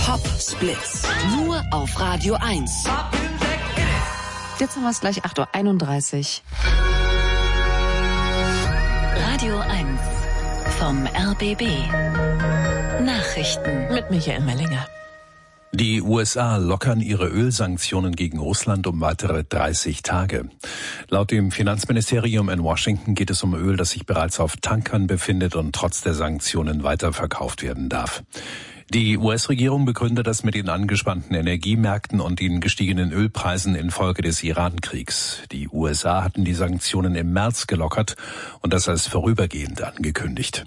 Top-Splits. Nur auf Radio 1. Jetzt haben wir es gleich 8:31 Uhr. Radio 1 vom RBB. Nachrichten Mit Michael Mellinger. Die USA lockern ihre Ölsanktionen gegen Russland um weitere 30 Tage. Laut dem Finanzministerium in Washington geht es um Öl, das sich bereits auf Tankern befindet und trotz der Sanktionen weiterverkauft werden darf. Die US-Regierung begründet das mit den angespannten Energiemärkten und den gestiegenen Ölpreisen infolge des Iran-Kriegs. Die USA hatten die Sanktionen im März gelockert und das als vorübergehend angekündigt.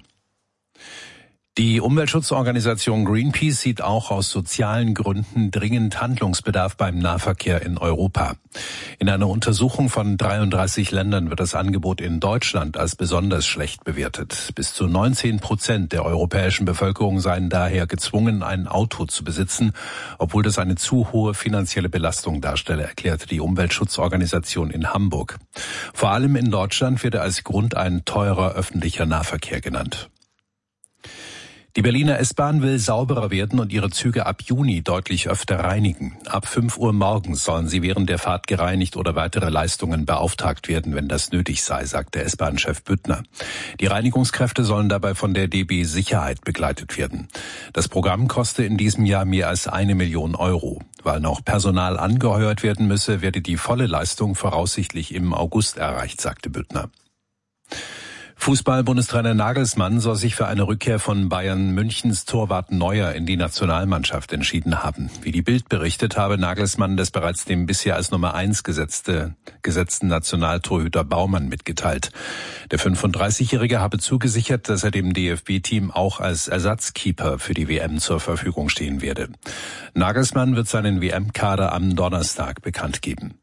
Die Umweltschutzorganisation Greenpeace sieht auch aus sozialen Gründen dringend Handlungsbedarf beim Nahverkehr in Europa. In einer Untersuchung von 33 Ländern wird das Angebot in Deutschland als besonders schlecht bewertet. Bis zu 19% der europäischen Bevölkerung seien daher gezwungen, ein Auto zu besitzen, obwohl das eine zu hohe finanzielle Belastung darstelle, erklärte die Umweltschutzorganisation in Hamburg. Vor allem in Deutschland wird er als Grund ein teurer öffentlicher Nahverkehr genannt. Die Berliner S-Bahn will sauberer werden und ihre Züge ab Juni deutlich öfter reinigen. Ab 5 Uhr morgens sollen sie während der Fahrt gereinigt oder weitere Leistungen beauftragt werden, wenn das nötig sei, sagte S-Bahn-Chef Büttner. Die Reinigungskräfte sollen dabei von der DB Sicherheit begleitet werden. Das Programm koste in diesem Jahr mehr als 1 Million Euro. Weil noch Personal angeheuert werden müsse, werde die volle Leistung voraussichtlich im August erreicht, sagte Büttner. Fußball-Bundestrainer Nagelsmann soll sich für eine Rückkehr von Bayern Münchens Torwart Neuer in die Nationalmannschaft entschieden haben. Wie die Bild berichtet, habe Nagelsmann das bereits dem bisher als Nummer 1 gesetzten Nationaltorhüter Baumann mitgeteilt. Der 35-Jährige habe zugesichert, dass er dem DFB-Team auch als Ersatzkeeper für die WM zur Verfügung stehen werde. Nagelsmann wird seinen WM-Kader am Donnerstag bekannt geben.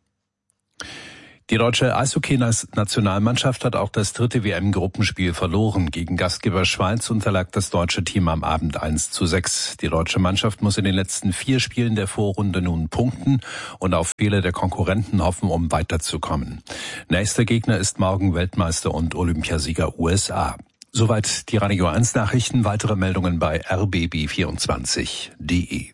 Die deutsche Eishockey-Nationalmannschaft hat auch das 3. WM-Gruppenspiel verloren. Gegen Gastgeber Schweiz unterlag das deutsche Team am Abend 1:6. Die deutsche Mannschaft muss in den letzten 4 Spielen der Vorrunde nun punkten und auf Fehler der Konkurrenten hoffen, um weiterzukommen. Nächster Gegner ist morgen Weltmeister und Olympiasieger USA. Soweit die Radio 1 Nachrichten. Weitere Meldungen bei rbb24.de.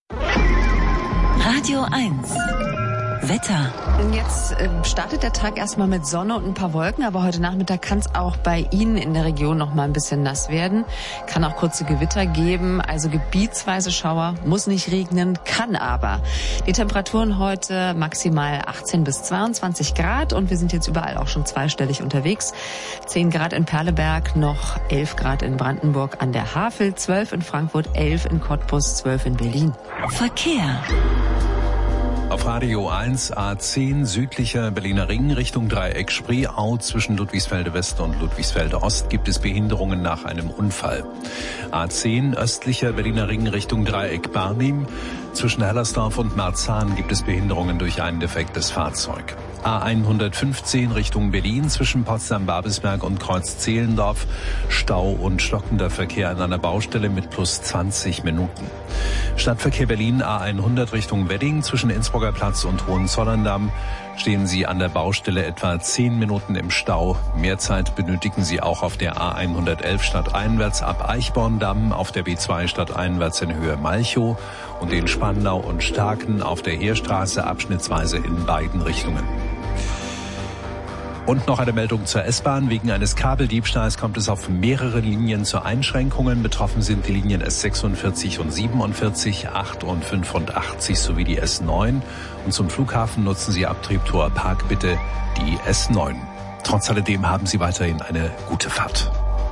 Radio 1 Wetter. Jetzt startet der Tag erstmal mit Sonne und ein paar Wolken, aber heute Nachmittag kann es auch bei Ihnen in der Region noch mal ein bisschen nass werden. Kann auch kurze Gewitter geben, also gebietsweise Schauer, muss nicht regnen, kann aber. Die Temperaturen heute maximal 18 bis 22 Grad und wir sind jetzt überall auch schon zweistellig unterwegs. 10 Grad in Perleberg, noch 11 Grad in Brandenburg an der Havel, 12 in Frankfurt, 11 in Cottbus, 12 in Berlin. Verkehr. Auf Radio 1 A10 südlicher Berliner Ring Richtung Dreieck Spreeau zwischen Ludwigsfelde West und Ludwigsfelde Ost gibt es Behinderungen nach einem Unfall. A10 östlicher Berliner Ring Richtung Dreieck Barnim zwischen Hellersdorf und Marzahn gibt es Behinderungen durch ein defektes Fahrzeug. A115 Richtung Berlin zwischen Potsdam-Babelsberg und Kreuz-Zehlendorf. Stau und stockender Verkehr an einer Baustelle mit plus 20 Minuten. Stadtverkehr Berlin A100 Richtung Wedding zwischen Innsbrucker Platz und Hohenzollern-Damm. Stehen Sie an der Baustelle etwa 10 Minuten im Stau. Mehr Zeit benötigen Sie auch auf der A111 stadteinwärts ab Eichborn-Damm, auf der B2 stadteinwärts in Höhe Malchow und in Spandau und Starken auf der Heerstraße abschnittsweise in beiden Richtungen. Und noch eine Meldung zur S-Bahn. Wegen eines Kabeldiebstahls kommt es auf mehreren Linien zu Einschränkungen. Betroffen sind die Linien S46 und 47, 8 und 85 sowie die S9. Und zum Flughafen nutzen Sie ab Treptower Park bitte die S9. Trotz alledem haben Sie weiterhin eine gute Fahrt.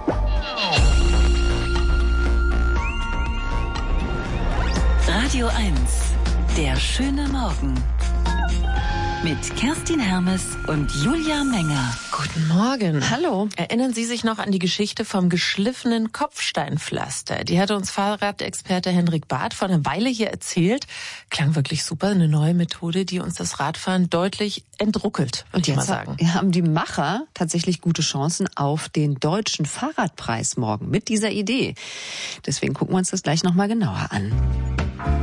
Radio 1, der schöne Morgen. Mit Kerstin Hermes und Julia Menger. Guten Morgen. Hallo. Erinnern Sie sich noch an die Geschichte vom geschliffenen Kopfsteinpflaster? Die hatte uns Fahrradexperte Henrik Barth vor einer Weile hier erzählt. Klang wirklich super, eine neue Methode, die uns das Radfahren deutlich entruckelt, würde ich mal sagen. Haben die Macher tatsächlich gute Chancen auf den deutschen Fahrradpreis morgen mit dieser Idee. Deswegen gucken wir uns das gleich nochmal genauer an.